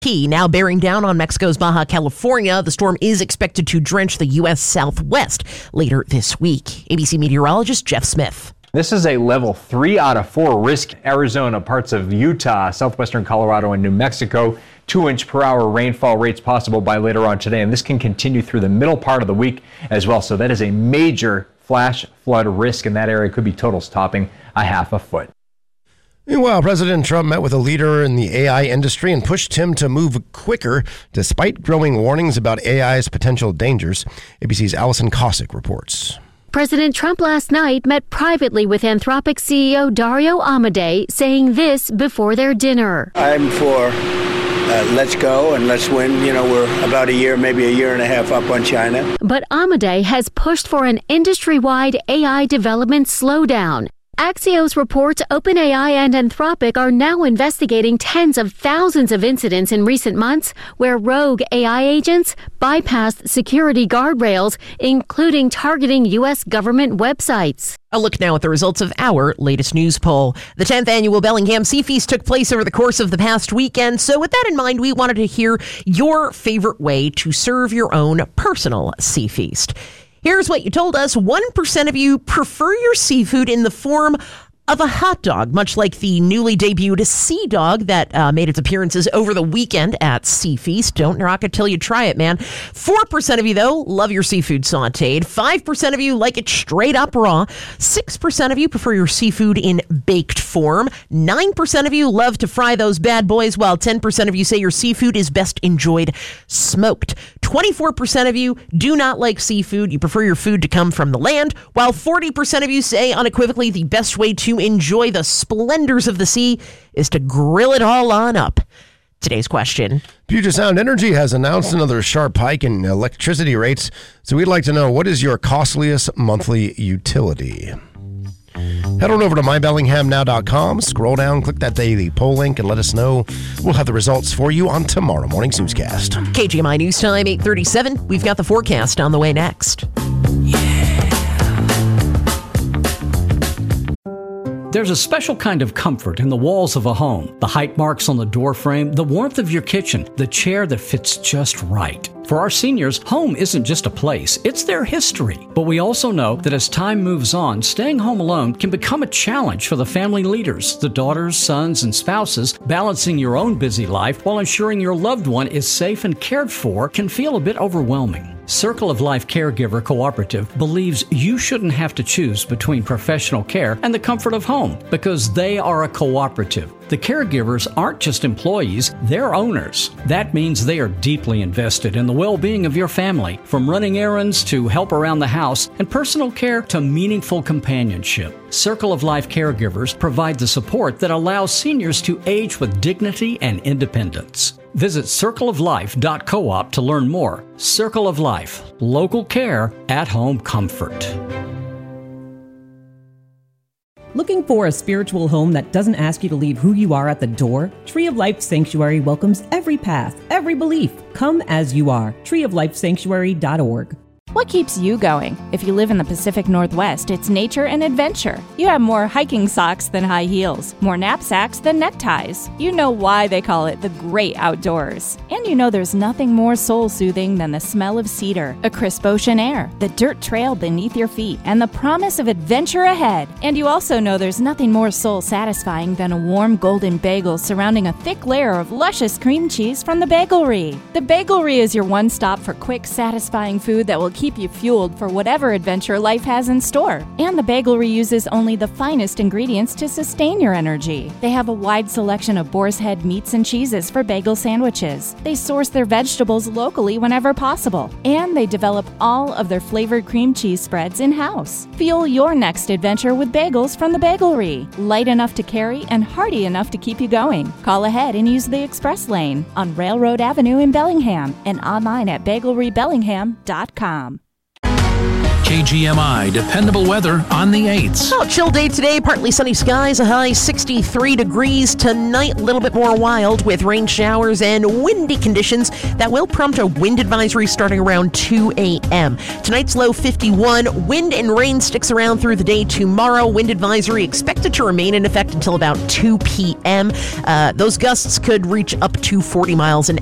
Now bearing down on Mexico's Baja California, the storm is expected to drench the U.S. Southwest later this week. ABC meteorologist Jeff Smith. This is a level 3 out of 4 risk. Arizona, parts of Utah, southwestern Colorado, and New Mexico. 2-inch per hour rainfall rates possible by later on today, and this can continue through the middle part of the week as well. So that is a major flash flood risk in that area. Could be totals topping a half a foot. Meanwhile, President Trump met with a leader in the AI industry and pushed him to move quicker despite growing warnings about AI's potential dangers. ABC's Allison Cossack reports. President Trump last night met privately with Anthropic CEO Dario Amodei, saying this before their dinner. I'm for let's go and let's win. You know, we're about a year, maybe a year and a half up on China. But Amodei has pushed for an industry-wide AI development slowdown. Axios reports OpenAI and Anthropic are now investigating tens of thousands of incidents in recent months where rogue AI agents bypassed security guardrails, including targeting U.S. government websites. A look now at the results of our latest news poll. The 10th annual Bellingham Sea Feast took place over the course of the past weekend. So with that in mind, we wanted to hear your favorite way to serve your own personal sea feast. Here's what you told us. 1% of you prefer your seafood in the form of a hot dog, much like the newly debuted Sea Dog that made its appearances over the weekend at Sea Feast. Don't knock it till you try it, man. 4% of you, though, love your seafood sauteed. 5% of you like it straight up raw. 6% of you prefer your seafood in baked form. 9% of you love to fry those bad boys, while 10% of you say your seafood is best enjoyed smoked. 24% of you do not like seafood. You prefer your food to come from the land, while 40% of you say unequivocally the best way to enjoy the splendors of the sea is to grill it all on up. Today's question. Puget Sound Energy has announced another sharp hike in electricity rates, so we'd like to know, what is your costliest monthly utility? Head on over to mybellinghamnow.com, scroll down, click that daily poll link, and let us know. We'll have the results for you on tomorrow morning's newscast. KGMI News Time, 8:37. We've got the forecast on the way next. There's a special kind of comfort in the walls of a home. The height marks on the door frame, the warmth of your kitchen, the chair that fits just right. For our seniors, home isn't just a place, it's their history. But we also know that as time moves on, staying home alone can become a challenge for the family leaders, the daughters, sons, and spouses. Balancing your own busy life while ensuring your loved one is safe and cared for can feel a bit overwhelming. Circle of Life Caregiver Cooperative believes you shouldn't have to choose between professional care and the comfort of home because they are a cooperative. The caregivers aren't just employees, they're owners. That means they are deeply invested in the well-being of your family, from running errands to help around the house and personal care to meaningful companionship. Circle of Life Caregivers provide the support that allows seniors to age with dignity and independence. Visit circleoflife.coop to learn more. Circle of Life, local care, at-home comfort. Looking for a spiritual home that doesn't ask you to leave who you are at the door? Tree of Life Sanctuary welcomes every path, every belief. Come as you are. treeoflifesanctuary.org. What keeps you going? If you live in the Pacific Northwest, it's nature and adventure. You have more hiking socks than high heels, more knapsacks than neckties. You know why they call it the great outdoors. And you know there's nothing more soul-soothing than the smell of cedar, a crisp ocean air, the dirt trail beneath your feet, and the promise of adventure ahead. And you also know there's nothing more soul-satisfying than a warm golden bagel surrounding a thick layer of luscious cream cheese from the Bagelry. The Bagelry is your one stop for quick, satisfying food that will keep you fueled for whatever adventure life has in store. And the Bagelry uses only the finest ingredients to sustain your energy. They have a wide selection of boar's head meats and cheeses for bagel sandwiches. They source their vegetables locally whenever possible. And they develop all of their flavored cream cheese spreads in-house. Fuel your next adventure with bagels from the Bagelry. Light enough to carry and hearty enough to keep you going. Call ahead and use the express lane on Railroad Avenue in Bellingham and online at bagelrybellingham.com. KGMI dependable weather on the 8s. Oh, chill day today, partly sunny skies, a high 63 degrees. Tonight, a little bit more wild with rain showers and windy conditions that will prompt a wind advisory starting around 2 a.m. Tonight's low 51. Wind and rain sticks around through the day tomorrow. Wind advisory expected to remain in effect until about 2 p.m. Those gusts could reach up to 40 miles an